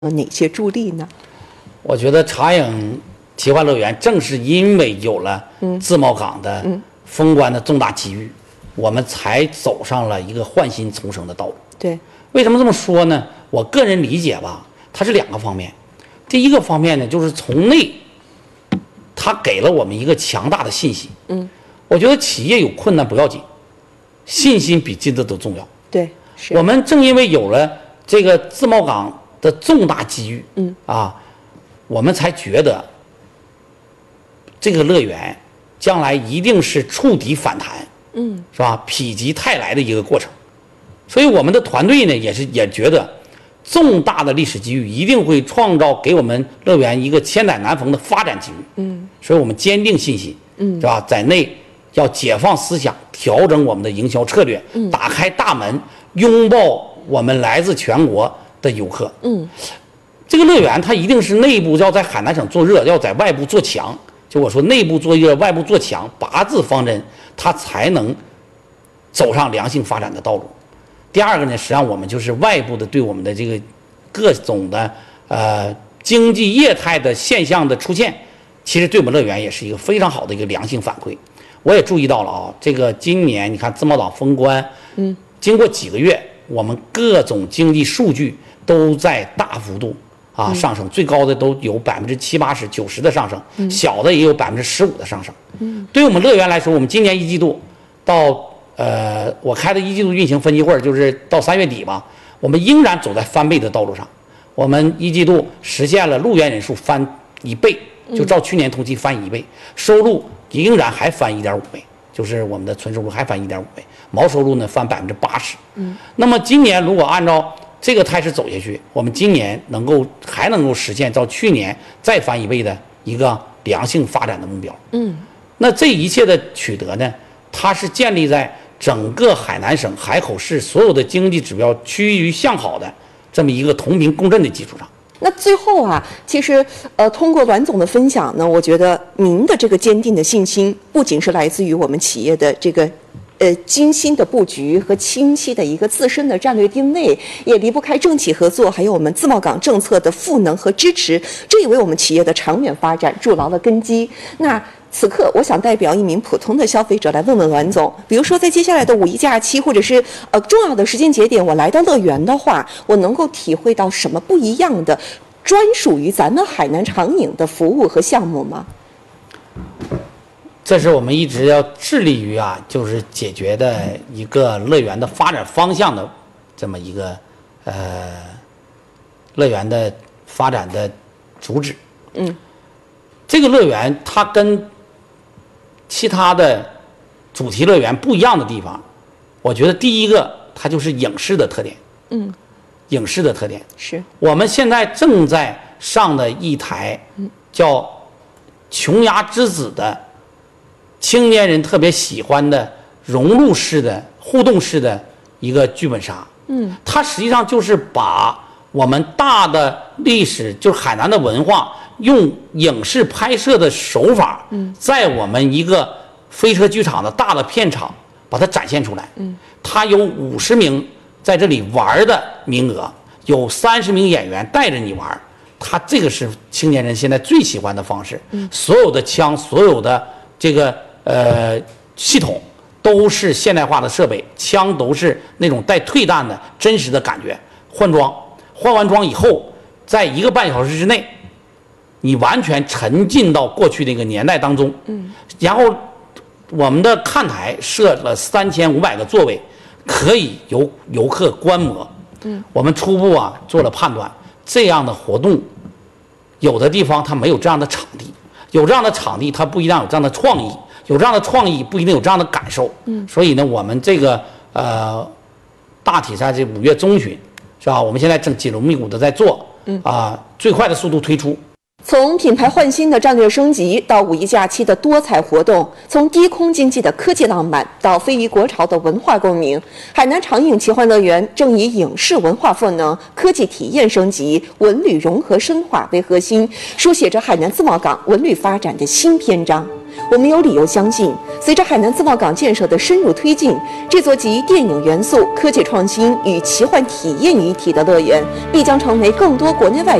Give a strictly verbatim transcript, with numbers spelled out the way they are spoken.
哪些助力呢？ 我觉得茶影奇幻乐园正是因为有了自贸港的封关的重大机遇，我们才走上了一个焕新重生的道路。 对， 为什么这么说呢？我个人理解吧，它是两个方面。第一个方面呢，就是从内，它给了我们一个强大的信息。嗯，我觉得企业有困难不要紧，信心比金子都重要。 对，是我们正因为有了这个自贸港的重大机遇，嗯啊，我们才觉得这个乐园将来一定是触底反弹，嗯，是吧？否极泰来的一个过程。所以我们的团队呢，也是也觉得重大的历史机遇一定会创造给我们乐园一个千载难逢的发展机遇，嗯，所以我们坚定信心，嗯，是吧？在内要解放思想，调整我们的营销策略，嗯，打开大门，拥抱我们来自全国的游客，嗯，这个乐园它一定是内部要在海南省做热，要在外部做强。就我说，内部做热，外部做强，八字方针，它才能走上良性发展的道路。第二个呢，实际上我们就是外部的对我们的这个各种的呃经济业态的现象的出现，其实对我们乐园也是一个非常好的一个良性反馈。我也注意到了啊，这个今年你看自贸港封关，嗯，经过几个月，我们各种经济数据都在大幅度啊上升，最高的都有百分之七八十、九十的上升，小的也有百分之十五的上升。嗯，对于我们乐园来说，我们今年一季度到呃我开的一季度运行分析会，就是到三月底吧，我们仍然走在翻倍的道路上。我们一季度实现了入园人数翻一倍，就照去年同期翻一倍，收入仍然还翻一点五倍，就是我们的纯收入还翻一点五倍，毛收入呢翻百分之八十。嗯，那么今年如果按照这个态势走下去，我们今年能够还能够实现照去年再翻一倍的一个良性发展的目标。嗯，那这一切的取得呢，它是建立在整个海南省海口市所有的经济指标趋于向好的这么一个同频共振的基础上。 那最后啊，其实呃，通过栾总的分享呢，我觉得您的这个坚定的信心，不仅是来自于我们企业的这个呃精心的布局和清晰的一个自身的战略定位，也离不开政企合作，还有我们自贸港政策的赋能和支持，这也为我们企业的长远发展筑牢了根基。那此刻，我想代表一名普通的消费者来问问栾总，比如说在接下来的五一假期，或者是呃重要的时间节点，我来到乐园的话，我能够体会到什么不一样的、专属于咱们海南长影的服务和项目吗？ 这是我们一直要致力于啊，就是解决的一个乐园的发展方向的这么一个呃乐园的发展的主旨。嗯，这个乐园它跟其他的主题乐园不一样的地方，我觉得第一个它就是影视的特点。嗯，影视的特点是我们现在正在上的一台叫《琼崖之子》的青年人特别喜欢的融入式的互动式的一个剧本杀。嗯，它实际上就是把我们大的历史，就是海南的文化，用影视拍摄的手法，嗯，在我们一个飞车剧场的大的片场把它展现出来。嗯，它有五十名在这里玩的名额，有三十名演员带着你玩，它这个是青年人现在最喜欢的方式。嗯，所有的枪，所有的这个呃系统都是现代化的设备，枪都是那种带退弹的真实的感觉。换装，换完装以后，在一个半小时之内，你完全沉浸到过去那个年代当中。嗯，然后我们的看台设了三千五百个座位，可以由游客观摩。嗯，我们初步啊做了判断，这样的活动，有的地方它没有这样的场地，有这样的场地它不一定有这样的创意，有这样的创意不一定有这样的感受。嗯，所以呢，我们这个呃大体在这五月中旬，是吧？我们现在正紧锣密鼓的在做，嗯啊、呃，最快的速度推出。 从品牌焕新的战略升级到五一假期的多彩活动，从低空经济的科技浪漫到非遗国潮的文化共鸣，海南长影奇幻乐园正以影视文化赋能、科技体验升级、文旅融合深化为核心，书写着海南自贸港文旅发展的新篇章。 我们有理由相信，随着海南自贸港建设的深入推进，这座集电影元素、科技创新与奇幻体验于一体的乐园，必将成为更多国内外